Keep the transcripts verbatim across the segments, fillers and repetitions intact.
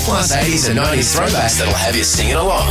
plus eighties and nineties throwbacks that'll have you singing along.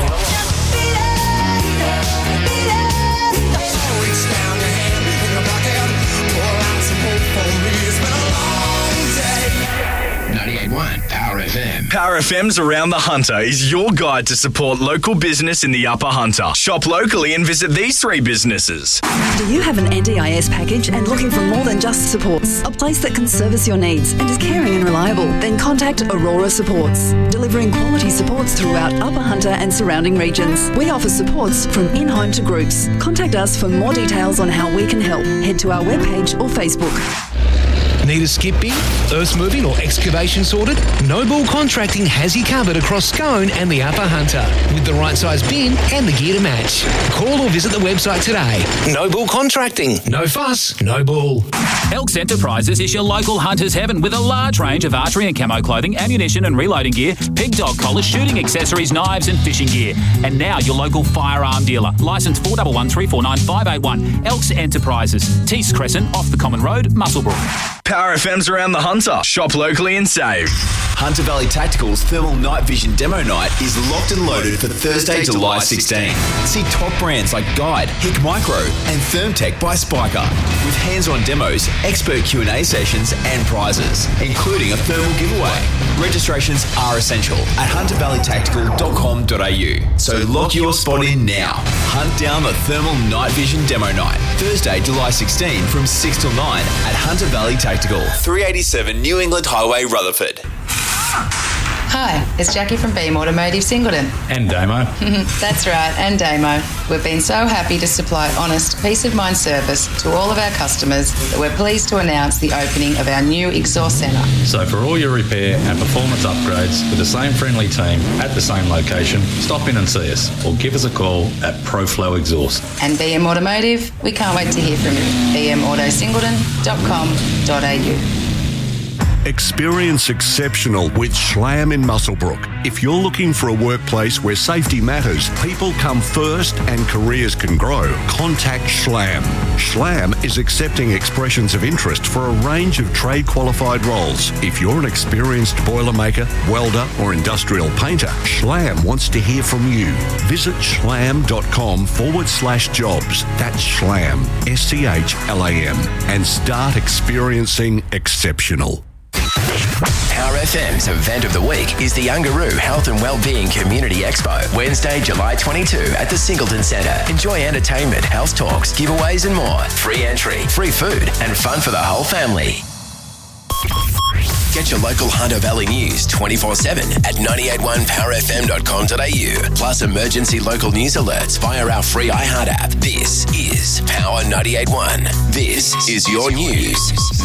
ninety-eight point one Power F M. Power F M's Around the Hunter is your guide to support local business in the Upper Hunter. Shop locally and visit these three businesses. Do you have an N D I S package and looking for more than just supports? A place that can service your needs and is caring and reliable? Then contact Aurora Supports, delivering quality supports throughout Upper Hunter and surrounding regions. We offer supports from in-home to groups. Contact us for more details on how we can help. Head to our webpage or Facebook. Need a skip bin, earth moving or excavation sorted? Noble Contracting has you covered across Scone and the Upper Hunter with the right size bin and the gear to match. Call or visit the website today. Noble Contracting. No fuss, no bull. Elks Enterprises is your local hunter's heaven with a large range of archery and camo clothing, ammunition and reloading gear, pig dog collars, shooting accessories, knives and fishing gear. And now your local firearm dealer. Licence four one one three four nine five eight one. Elks Enterprises. Tees Crescent off the Common Road, Muswellbrook. Power F M's Around the Hunter. Shop locally and save. Hunter Valley Tactical's Thermal Night Vision Demo Night is locked and loaded for Thursday, July sixteenth. See top brands like Guide, Hick Micro and Thermtech by Spiker with hands-on demos, expert Q and A sessions and prizes, including a thermal giveaway. Registrations are essential at hunter valley tactical dot com dot a u. So lock your spot in now. Hunt down the Thermal Night Vision Demo Night, Thursday, July sixteenth from six till nine at Hunter Valley Tactical, three eighty-seven New England Highway, Rutherford. Hi, it's Jackie from Beam Automotive Singleton. And Damo. That's right, and Damo. We've been so happy to supply honest, peace of mind service to all of our customers that we're pleased to announce the opening of our new exhaust centre. So for all your repair and performance upgrades with the same friendly team at the same location, stop in and see us or give us a call at ProFlow Exhaust. And B M Automotive, we can't wait to hear from you. b m auto singleton dot com dot a u. Experience exceptional with Schlam in Muswellbrook. If you're looking for a workplace where safety matters, people come first and careers can grow, contact Schlam. Schlam is accepting expressions of interest for a range of trade-qualified roles. If you're an experienced boilermaker, welder or industrial painter, Schlam wants to hear from you. Visit schlam.com forward slash jobs. That's Schlam, S C H L A M, and start experiencing exceptional. Power F M's event of the week is the Ungaroo Health and Wellbeing Community Expo, Wednesday, July twenty-second at the Singleton Centre. Enjoy entertainment, health talks, giveaways and more. Free entry, free food and fun for the whole family. Get your local Hunter Valley news twenty-four seven at ninety-eight point one power f m dot com dot a u. Plus emergency local news alerts via our free iHeart app. This is Power ninety-eight point one. This is your news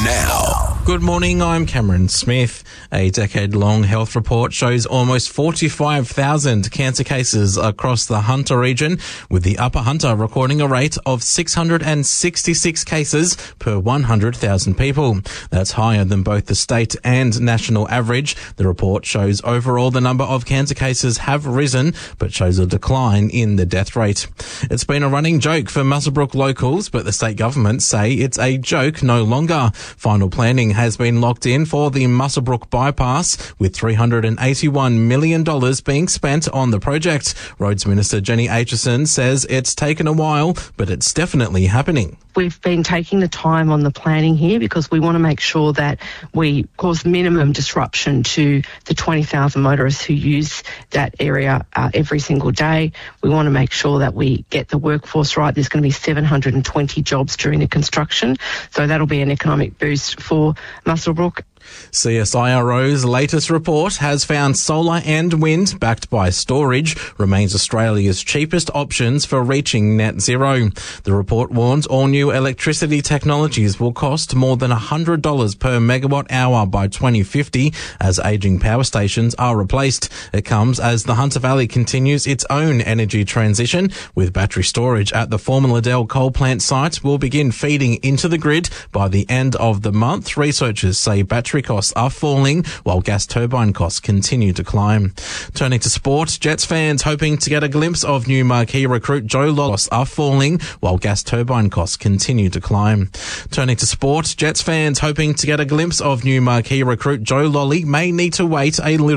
now. Good morning, I'm Cameron Smith. A decade-long health report shows almost forty-five thousand cancer cases across the Hunter region, with the Upper Hunter recording a rate of six hundred sixty-six cases per one hundred thousand people. That's higher than both the state and national average. The report shows overall the number of cancer cases have risen, but shows a decline in the death rate. It's been a running joke for Muswellbrook locals, but the state government say it's a joke no longer. Final planning has been locked in for the Muswellbrook bypass, with three hundred eighty-one million dollars being spent on the project. Roads Minister Jenny Aitchison says it's taken a while, but it's definitely happening. We've been taking the time on the planning here because we want to make sure that we cause minimum disruption to the twenty thousand motorists who use that area uh, every single day. We want to make sure that we get the workforce right. There's going to be seven hundred twenty jobs during the construction, so that'll be an economic boost for Muswellbrook. C S I R O's latest report has found solar and wind, backed by storage, remains Australia's cheapest options for reaching net zero. The report warns all new electricity technologies will cost more than one hundred dollars per megawatt hour by twenty fifty as ageing power stations are replaced. It comes as the Hunter Valley continues its own energy transition, with battery storage at the former Liddell coal plant site will begin feeding into the grid by the end of the month. Researchers say battery costs are falling while gas turbine costs continue to climb. Turning to sport, Jets fans hoping to get a glimpse of new marquee recruit Joe Lolly are falling while gas turbine costs continue to climb. Turning to sport, Jets fans hoping to get a glimpse of new marquee recruit Joe Lolly may need to wait a little